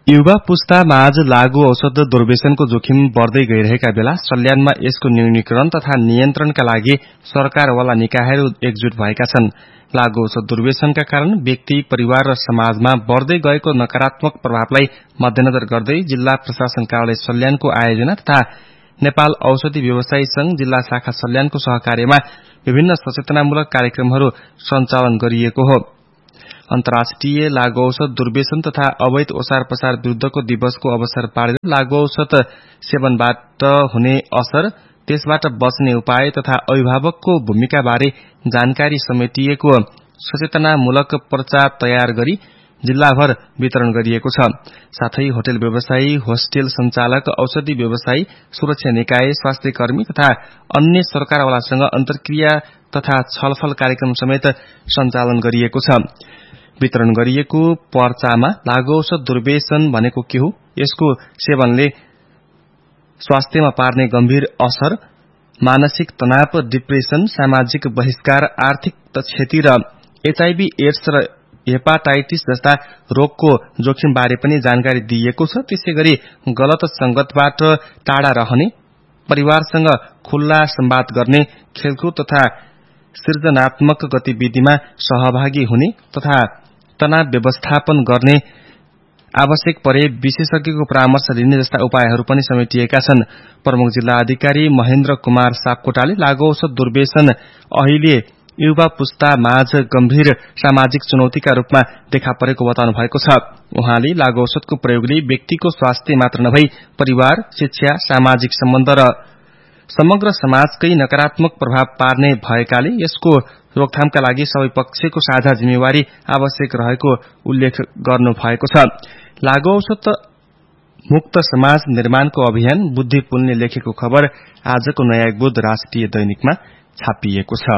युवा पुस्ता माझ लागू औषध दुर्व्यसनको जोखिम बढ्दै गइरहेका बेला सल्यानमा यसको न्यूनीकरण तथा नियन्त्रणका लागि सरकारवाला निकायहरू एकजुट भएका छन्। लागू औषध दुर्व्यसनका कारण व्यक्ति, परिवार र समाजमा बढ्दै गएको नकारात्मक प्रभावलाई मध्यनजर गर्दै जिल्ला प्रशासन कार्यालय सल्यानको आयोजना तथा नेपाल औषधि व्यवसायी संघ जिल्ला शाखा सल्यानको सहकार्यमा विभिन्न सचेतनामूलक कार्यक्रमहरू सञ्चालन गरिएको हो। अन्तर्राष्ट्रिय लागू औषध दुर्व्यसन तथा अवैध ओसार पसार विरूद्धको दिवसको अवसर पारेर लागू औषध सेवनबाट हुने असर, त्यसबाट बच्ने उपाय तथा अभिभावकको भूमिका बारे जानकारी समेटिएको सचेतनामूलक पर्चा तयार गरी जिल्लाभर वितरण गरिएको छ। साथै होटल व्यवसायी, होस्टेल सञ्चालक, औषधि व्यवसायी, सुरक्षा निकाय, स्वास्थ्य कर्मी तथा अन्य सरकारवालासँग अन्तर्क्रिया तथा छलफल कार्यक्रम समेत सञ्चालन गरिएको छ। वितरण गरिएको पर्चामा लागू औषध दुर्व्यसन भनेको के हो, यसको सेवनले स्वास्थ्यमा पार्ने गम्भीर असर, मानसिक तनाव, डिप्रेसन, सामाजिक बहिष्कार, आर्थिक क्षति र एचआईभी एड्स र हेपाटाइटिस जस्ता रोगको जोखिम बारे पनि जानकारी दिइएको छ। त्यसैगरी गलत संगतबाट टाढा रहने, परिवारसँग खुल्ला संवाद गर्ने, खेलकुद तथा सृजनात्मक गतिविधिमा सहभागी हुने तथा तनाव व्यवस्थापन गर्ने, आवश्यक परे विशेषज्ञको परामर्श लिने जस्ता उपायहरू पनि समेटिएका छन्। प्रमुख जिल्ला अधिकारी महेन्द्र कुमार सापकोटाले लागू औषध दुर्व्यसन अहिले युवा पुस्ता माझ गम्भीर सामाजिक चुनौतीका रूपमा देखा परेको बताउनु भएको छ। उहाँले लागू औषधको प्रयोगले व्यक्तिको स्वास्थ्य मात्र नभई परिवार, शिक्षा, सामाजिक सम्बन्ध र समग्र समाजकै नकारात्मक प्रभाव पार्ने भएकाले यसको रोकथामका लागि सबै पक्षको साझा जिम्मेवारी आवश्यक रहेको उल्लेख गर्नु भएको छ। लागू औषध मुक्त समाज निर्माणको अभियान बुद्धि पुलले लेखेको खबर आजको नयाँ बुध राष्ट्रिय दैनिकमा छापिएको छ।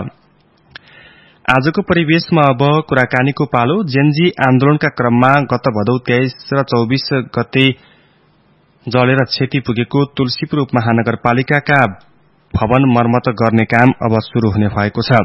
आजको परिवेशमा अब कुराकानीको पालो। जेनजी आन्दोलनका क्रममा गत भदौ 23 र 24 गते जलेर क्षति पुगेको तुलसीपुर उपमहानगरपालिकाका भवन मर्मत गर्ने काम अब शुरू हुने भएको छ।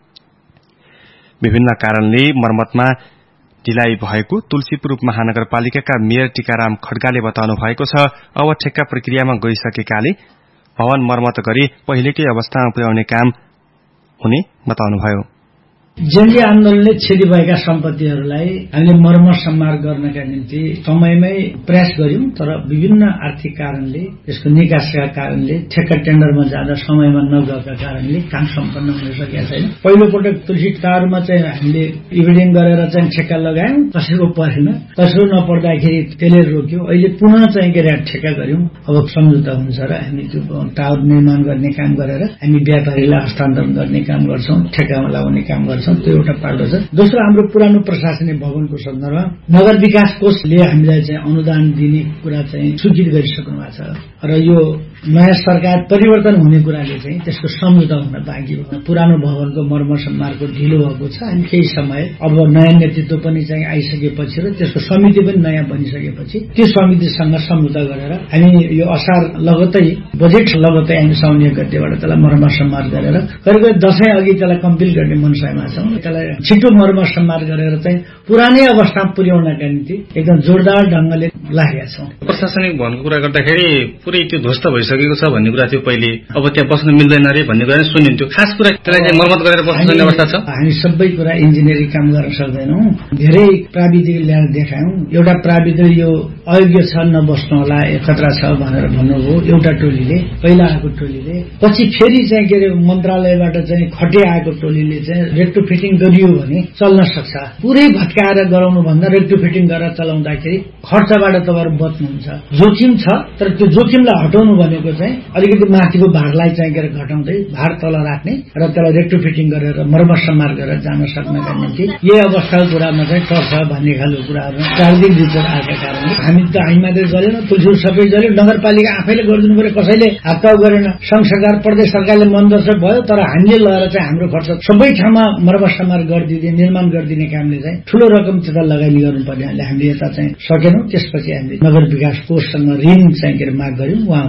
विभिन्न कारणले मर्मतमा ढिलाइ भएको तुलसीपुर उपमहानगरपालिकाका मेयर टीकाराम खड्गाले बताउनु भएको छ। अब ठेक्का प्रक्रियामा गइसकेकाले भवन मर्मत गरी पहिलेकै अवस्थामा पुर्याउने काम हुने बताउनुभयो। जेनजी आन्दोलनले क्षति भएका सम्पत्तिहरूलाई हामीले मर्मत सम्मार गर्नका निम्ति समयमै प्रयास गर्यौं, तर विभिन्न आर्थिक कारणले, यसको निकासका कारणले, ठेक्का टेन्डरमा जाँदा समयमा नगएका कारणले काम सम्पन्न हुन सकेका छैन। पहिलो पटक तुलसी टारमा चाहिँ हामीले इभिडिङ गरेर चाहिँ ठेक्का लगायौं, कसैको परेन, कसैको नपर्दाखेरि त्यसले रोक्यो। अहिले पुनः चाहिँ ठेक्का गर्यौं, अब सम्झौता हुन्छ र हामी त्यो टावर निर्माण गर्ने काम गरेर हामी व्यापारीलाई हस्तान्तरण गर्ने काम गर्छौं, ठेक्कामा लगाउने काम गर्छौं। त्यो एउटा पाटो छ। दोस्रो, हाम्रो पुरानो प्रशासनिक भवनको सन्दर्भमा नगर विकास कोषले हामीलाई चाहिँ अनुदान दिने कुरा चाहिँ सूचित गरिसक्नु भएको छ र यो नयाँ सरकार परिवर्तन हुने कुराले चाहिँ त्यसको सम्झौता हुन बाँकी हो। पुरानो भवनको मर्मत सम्मारको ढिलो भएको छ। हामी केही समय अब नयाँ नेतृत्व पनि चाहिँ आइसकेपछि र त्यसको समिति पनि नयाँ बनिसकेपछि त्यो समितिसँग सम्झौता गरेर हामी यो असार लगत्तै बजेट लगत्तै हामी साउन गतेबाट त्यसलाई मर्मत सम्मार गरेर करिब दशैं अघि त्यसलाई कम्प्लिट गर्ने मनसायमा छौं। त्यसलाई छिटो मर्मत सम्मार गरेर चाहिँ पुरानै अवस्थामा पुर्याउनका निम्ति एकदम जोरदार ढंगले लागेका छौं। प्रशासनिक भवनको कुरा गर्दाखेरि पुरै त्यो ध्वस्त भइसकेको छ भन्ने कुरा थियो पहिले। अब त्यहाँ बस्न मिल्दैन रे भन्ने कुरा सुनिन्थ्यो। खास कुरा त्यसलाई चाहिँ मर्मत गरेर बस्ने अवस्था छ। हामी सबै कुरा इन्जिनियरिङ काम गर्न सक्दैनौं। धेरै प्राविधिक ल्याएर देखायौं। एउटा प्राविधिक यो अयोग्य छ, नबस्नु होला, खतरा छ भनेर भन्नुभयो एउटा टोलीले, पहिला आएको टोलीले। पछि फेरि चाहिँ मन्त्रालयबाट चाहिँ खटे आएको टोलीले चाहिँ रेक्टोफिटिङ गरियो भने चल्न सक्छ। पुरै भत्काएर गराउनु भन्दा रेक्टोफिटिङ गरेर चलाउँदाखेरि खर्चबाट तपाईहरु बच्नुहुन्छ। जोखिम छ, तर त्यो जोखिमलाई हटाउनु भनेको चाहिँ अलिकति माथिको भारलाई चाहिँ घटाउँदै भार तल राख्ने र त्यसलाई रेक्टोफिटिङ गरेर मर्मत सम्मार गरेर जान सक्नका निम्ति यही अवस्थाको कुरामा चाहिँ टर्छ भन्ने खालको कुराहरू प्राविधिक रिपोर्ट आएका कारणले हामी त हामी मात्रै गरेन, तुलसी सबै गरे, नगरपालिका आफैले गरिदिनु पर्यो, कसैले हातताउ गरेन। संघ सरकार, प्रदेश सरकारले मनदर्शक भयो, तर हामीले लगेर चाहिँ हाम्रो खर्च सबै ठाउँमा मर्मत सम्मार गरिदिने, निर्माण गरिदिने कामले चाहिँ ठूलो रकम त्यता लगानी गर्नुपर्ने हामीले यता चाहिँ सकेनौं। त्यसपछि हामीले नगर विकास कोषसँग ऋण चाहिँ माग गर्यौं। उहाँहरूले चाहिँ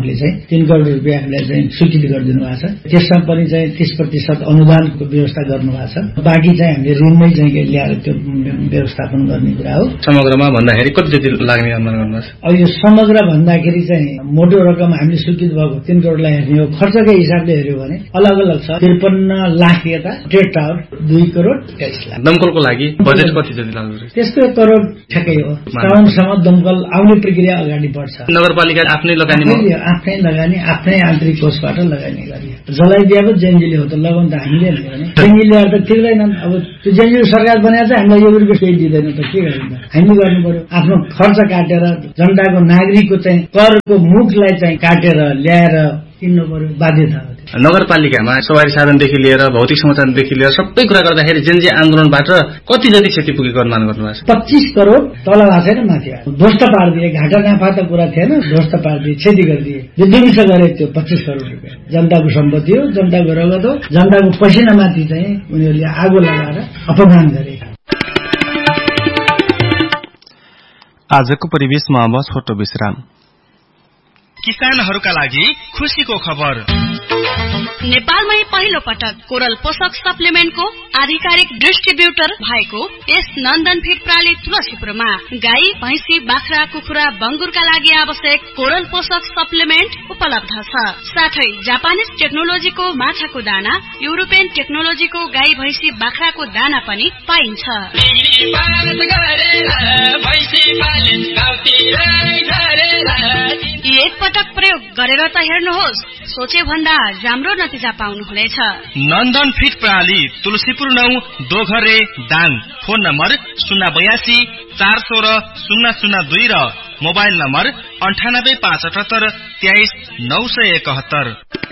3 करोड रुपियाँ हामीलाई चाहिँ स्वीकृत गरिदिनु भएको छ। त्यसमा पनि चाहिँ 30% अनुदानको व्यवस्था गर्नुभएको छ। बाँकी चाहिँ हामीले ऋणमै चाहिँ ल्याएर त्यो व्यवस्थापन गर्ने कुरा हो। समग्रमा भन्दाखेरि कति जति लाग्ने अनुमान गर्नुहुन्छ? अब यो समग्र भन्दाखेरि चाहिँ मोटो रकम हामीले स्वीकृत भएको 3 करोडलाई हेर्ने हो। खर्चकै हिसाबले हेर्यो भने अलग अलग छ। 53 लाख यता ट्रेड टावर 2 करोड 23 लाख। दमकलको लागि बजेट कति जति लाग्छ? त्यसको 1 करोड ठ्याक्कै हो। साउनसम्म दमकल आउने प्रक्रिया अगाडि बढ्छ। नगरपालिका आफ्नै लगानी आफ्नै आन्तरिक कोषबाट लगानी गरियो। जलाइदिएको जेएनजीले हो त लगाउन त हामीले भने जेएनजीले त तिर्दैनन्। अब त्यो जेएनजी सरकार बनाएर चाहिँ हामीलाई 1 रुपियाँ केही दिँदैन त के गर्नु? हामी गर्नु पर्यो। आफ्नो खर्च काटेर जनताको नागरिकको चाहिँ करको मुखलाई चाहिँ काटेर ल्याएर किन्नु पर्यो, बाध्यता हो। नगरपालिकामा सवारी साधनदेखि लिएर भौतिक समाधानदेखि लिएर सबै कुरा गर्दाखेरि जेएनजी आन्दोलनबाट कति जति क्षति पुगेको अनुमान गर्नुभएको छ? 25 करोड तल भएको छैन, माथि ध्वस्त पारिदिए। घाटा नाफा त कुरा थिएन, ध्वस्त पारिदिए, क्षति गरिदिए। जो दुर्विष गरे त्यो 25 करोड रुपियाँ जनताको सम्पत्ति हो, जनताको रगत हो। जनताको पसिनामाथि चाहिँ उनीहरूले आगो लगाएर अपमान गरे। आजको परिवेशमा अब छोटो विश्राम। किसानहरूका लागि खुशीको खबर। नेपालमै पहिलो पटक कोरल पोषक सप्लिमेन्टको आधिकारिक डिस्ट्रिब्युटर भएको यस नन्दन फिड प्राली तुलसीपुरमा गाई, भैंसी, बाख्रा, कुखुरा, बंगुरका लागि आवश्यक कोरल पोषक सप्लिमेन्ट उपलब्ध छ। साथै जापानिज टेक्नोलोजीको माछाको दाना, युरोपियन टेक्नोलोजीको गाई, भैंसी, बाख्राको दाना पनि पाइन्छ। एक पटक प्रयोग गरेर त हेर्नुहोस्, सोचे भन्दा राम्रो नतिजा पाउनुहुनेछ। नन्दन फिड प्रणाली तुलसीपुर 9 दोघरे दाङ। फोन नम्बर 082 416 002 र मोबाइल नम्बर 98 578 23 971।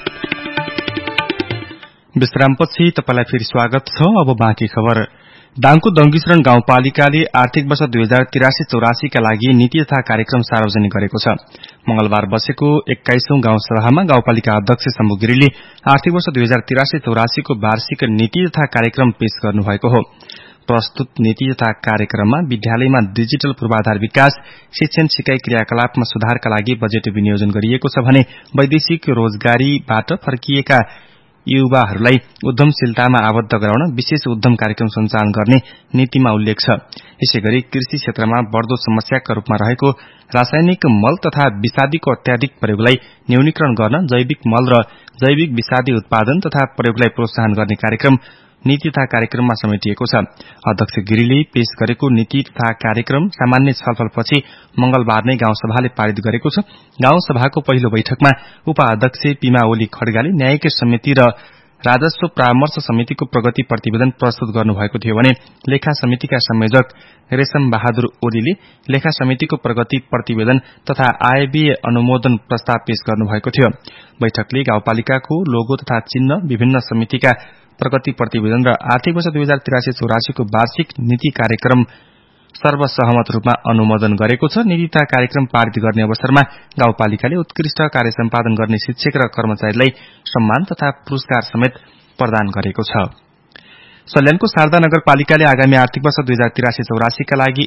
विश्रामपछि तपाईलाई फेरि स्वागत छ। अब बाँकी खबर। दाङको दङ्गीशरण गाउँपालिकाले आर्थिक वर्ष 2083-84 का लागि नीति तथा कार्यक्रम सार्वजनिक गरेको छ। मंगलबार बसेको 21औं गाउँसभामा गाउँपालिका अध्यक्ष शम्भु गिरीले आर्थिक वर्ष 2083-84 को वार्षिक नीति तथा कार्यक्रम पेश गर्नुभएको हो। प्रस्तुत नीति तथा कार्यक्रममा विद्यालयमा डिजिटल पूर्वाधार विकास, शिक्षण सिकाइ क्रियाकलापमा सुधारका लागि बजेट विनियोजन गरिएको छ भने वैदेशिक रोजगारीबाट फर्किएका युवाहरूलाई उद्यमशीलतामा आबद्ध गराउन विशेष उद्यम कार्यक्रम सञ्चालन गर्ने नीतिमा उल्लेख छ। यसैगरी कृषि क्षेत्रमा बढ्दो समस्याका रूपमा रहेको रासायनिक मल तथा विषादीको अत्याधिक प्रयोगलाई न्यूनीकरण गर्न जैविक मल र जैविक विषादी उत्पादन तथा प्रयोगलाई प्रोत्साहन गर्ने कार्यक्रम नीति तथा कार्यक्रममा समेटिएको छ। अध्यक्ष गिरीले पेश गरेको नीति तथा कार्यक्रम सामान्य छलफलपछि मंगलबार नै गाउँसभाले पारित गरेको छ। गाउँसभाको पहिलो बैठकमा उपाध्यक्ष पीमा ओली खड्गाले न्यायिक समिति र राजस्व परामर्श समितिको प्रगति प्रतिवेदन प्रस्तुत गर्नुभएको थियो भने लेखा समितिका संयोजक रेशम बहादुर ओलीले लेखा समितिको प्रगति प्रतिवेदन तथा आयव्यय अनुमोदन प्रस्ताव पेश गर्नुभएको थियो। बैठकले गाउँपालिकाको लोगो तथा चिन्ह, विभिन्न समितिका प्रगति प्रतिवेदन र आर्थिक वर्ष 2083-84 को वार्षिक नीति कार्यक्रम सर्वसहमत रूपमा अनुमोदन गरेको छ। नीति तथा कार्यक्रम पारित गर्ने अवसरमा गाउँपालिकाले उत्कृष्ट कार्य सम्पादन गर्ने शिक्षक र कर्मचारीलाई सम्मान तथा पुरस्कार समेत प्रदान गरेको छ। सल्यानको शारदा नगरपालिकाले आगामी आर्थिक वर्ष 2083-84 का लागि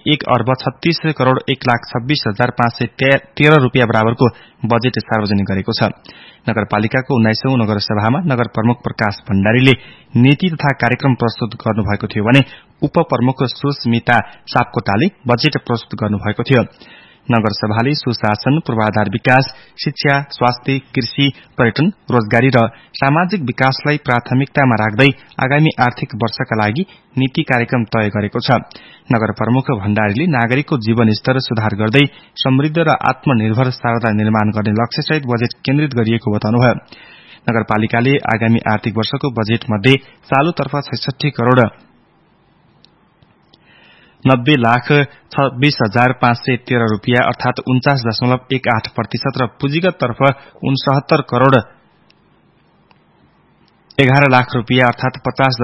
1,36,01,26,513 रूपियाँ बराबरको बजेट सार्वजनिक गरेको छ। नगरपालिकाको 19औं नगरसभामा नगर प्रमुख प्रकाश भण्डारीले नीति तथा कार्यक्रम प्रस्तुत गर्नुभएको थियो भने उपप्रमुख सुस्मिता सापकोटाले बजेट प्रस्तुत गर्नुभएको थियो। नगरसभाले सुशासन, पूर्वाधार विकास, शिक्षा, स्वास्थ्य, कृषि, पर्यटन, रोजगारी र सामाजिक विकासलाई प्राथमिकतामा राख्दै आगामी आर्थिक वर्षका लागि नीति कार्यक्रम तय गरेको छ। नगर प्रमुख भण्डारीले नागरिकको जीवन स्तर सुधार गर्दै समृद्ध र आत्मनिर्भर शारदा निर्माण गर्ने लक्ष्यसहित बजेट केन्द्रित गरिएको बताउनुभयो। नगरपालिकाले आगामी आर्थिक वर्षको बजेट मध्ये चालुतर्फ 66 करोड़ 90,26,513 रूपियाँ अर्थात 49.18% र पुँजीगत तर्फ 69 करोड़ 11 लाख रूपियाँ अर्थात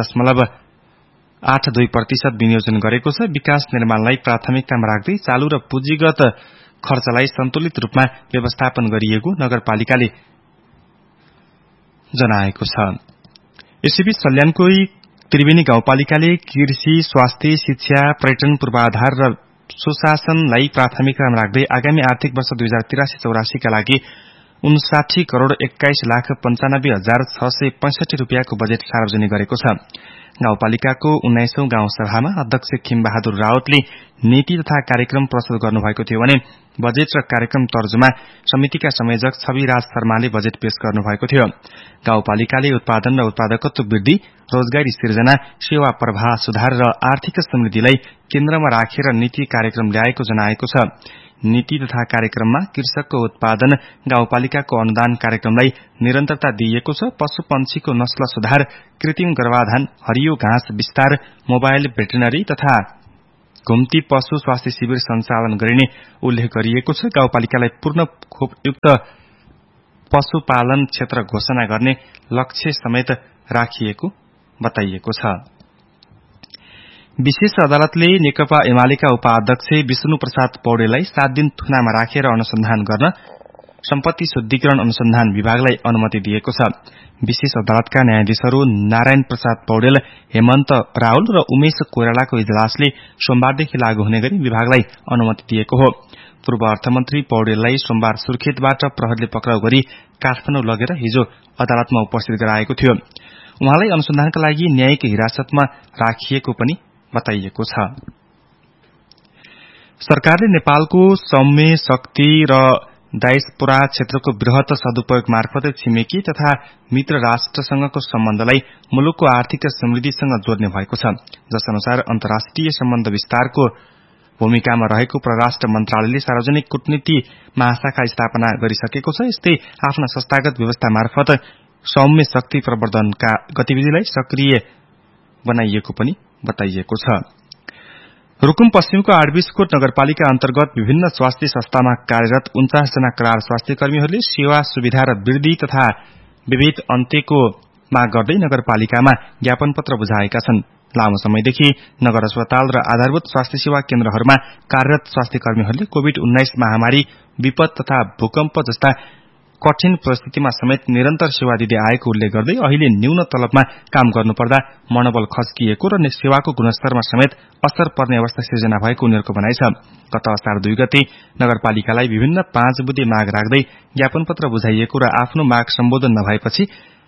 50.82% विनियोजन गरेको छ। विकास निर्माणलाई प्राथमिकतामा राख्दै चालू र पुँजीगत खर्चलाई सन्तुलित रूपमा व्यवस्थापन गरिएको नगरपालिकाले जनाएको छ। यसैबीच सल्यानकै त्रिवेणी गाउँपालिकाले कृषि, स्वास्थ्य, शिक्षा, पर्यटन, पूर्वाधार र सुशासनलाई प्राथमिकतामा राख्दै आगामी आर्थिक वर्ष 2083-84 का लागि 59 करोड़ 21,95,665 रूपियाँको बजेट सार्वजनिक गरेको छ। गाउँपालिकाको 19औं गाउँसभामा अध्यक्ष खिमबहादुर रावतले नीति तथा कार्यक्रम प्रस्तुत गर्नुभएको थियो भने बजेट र कार्यक्रम तर्जुमा समितिका संयोजक छविराज शर्माले बजेट पेश गर्नुभएको थियो। गाउँपालिकाले उत्पादन र उत्पादकत्व वृद्धि, रोजगारी सिर्जना, सेवा प्रवाह सुधार र आर्थिक समृद्धिलाई केन्द्रमा राखेर नीति कार्यक्रम ल्याएको जनाएको छ। नीति तथा कार्यक्रममा कृषकको उत्पादन, गाउँपालिकाको अनुदान कार्यक्रमलाई निरन्तरता दिइएको छ। पशु पंक्षीको नस्ल सुधार, कृत्रिम गर्भाधान, हरियो घाँस विस्तार, मोबाइल भेटरिनरी तथा घुम्ती पशु स्वास्थ्य शिविर सञ्चालन गरिने उल्लेख गरिएको छ। गाउँपालिकालाई पूर्ण खोपयुक्त पशुपालन क्षेत्र घोषणा गर्ने लक्ष्य समेत राखिएको बताइएको छ। विशेष अदालतले नेकपा एमालेका उपाध्यक्ष विष्णु प्रसाद पौडेललाई 7 दिन थुनामा राखेर अनुसन्धान गर्न सम्पत्ति शुद्धिकरण अनुसन्धान विभागलाई अनुमति दिएको छ। विशेष अदालतका न्यायाधीशहरू नारायण प्रसाद पौडेल, हेमन्त राउल र उमेश कोइरालाको इजलासले सोमबारदेखि लागू हुने गरी विभागलाई अनुमति दिएको हो। पूर्व अर्थमन्त्री पौडेललाई सोमबार सुर्खेतबाट प्रहरीले पक्राउ गरी काठमाडौँ लगेर हिजो अदालतमा उपस्थित गराएको थियो। उहाँलाई अनुसन्धानका लागि न्यायिक हिरासतमा राखिएको पनि बताइएको छ। सरकारले नेपालको सौम्य शक्ति र डायस्पोरा क्षेत्रको वृहत सदुपयोग मार्फत छिमेकी तथा मित्र राष्ट्रसँगको सम्बन्धलाई मुलुकको आर्थिक समृद्धिसँग जोड्ने भएको छ। जस अनुसार अन्तर्राष्ट्रिय सम्बन्ध विस्तारको भूमिकामा रहेको परराष्ट्र मन्त्रालयले सार्वजनिक कूटनीति महाशाखा स्थापना गरिसकेको छ। यस्तै आफ्ना संस्थागत व्यवस्था मार्फत सौम्य शक्ति प्रवर्धनका गतिविधिलाई सक्रिय बनाइएको पनि बताइएको छ। रुकुम पश्चिमको आडबिसकोट नगरपालिका अन्तर्गत विभिन्न स्वास्थ्य संस्थामा कार्यरत 49 जना करार स्वास्थ्य कर्मीहरूले सेवा सुविधा र वृद्धि तथा विभेद अन्त्यको माग गर्दै नगरपालिकामा ज्ञापन पत्र बुझाएका छन्। लामो समयदेखि नगर अस्पताल र आधारभूत स्वास्थ्य सेवा केन्द्रहरूमा कार्यरत स्वास्थ्य कर्मीहरूले कोभिड-19 महामारी, विपद तथा भूकम्प जस्ता कठिन परिस्थितिमा समेत निरन्तर सेवा दिँदै आएको उल्लेख गर्दै अहिले न्यून तलबमा काम गर्नुपर्दा मनोबल खस्किएको र सेवाको गुणस्तरमा समेत असर पर्ने अवस्था सिर्जना भएको उनीहरूको भनाइ छ। गत असार 2 गते नगरपालिकालाई विभिन्न 5 बुँदे माग राख्दै ज्ञापन पत्र बुझाइएको र आफ्नो माग सम्बोधन नभएपछि